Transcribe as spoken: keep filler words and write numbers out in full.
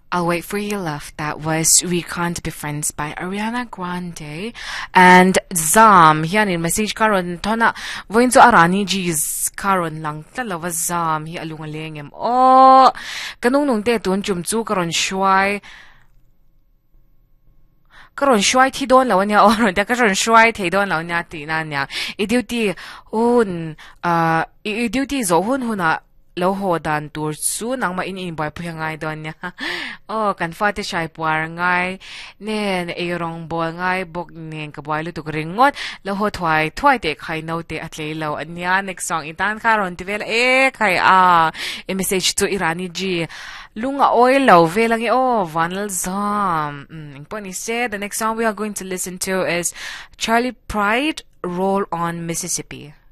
I'll Wait for Your Love. That was We Can't Be Friends by Ariana Grande. And Zam, yan in message karon tona voin so arani G's karon lang talawa Zam hi alungalengem. Oh, kanung nung te tun chum chu karon shwai. Karon shwai thi don law nya oron ta karon shwai thi don law nya ti na nya. Idiuti un uh idiuti zo hun huna lo ho dan tur su nang ma in in boy phu ngai don nya. Oh, kan fa te shai puar ngai nen e rong bo ngai bok nen ka boy lu tu ringot lo ho thwai thwai te khai no te atle lo anya next song itan karon ti vel e khai a e message to Irani G lunga oil lo velang e oh vanal zam mm poni said the next song we are going to listen to is Charlie Pride, Roll on Mississippi.